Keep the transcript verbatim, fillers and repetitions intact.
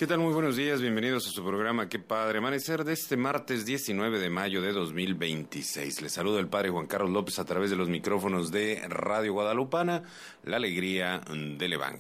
¿Qué tal? Muy buenos días, bienvenidos a su programa Qué Padre Amanecer de este martes diecinueve de mayo de dos mil veintiséis. Les saluda el Padre Juan Carlos López a través de los micrófonos de Radio Guadalupana, la alegría del Evangelio.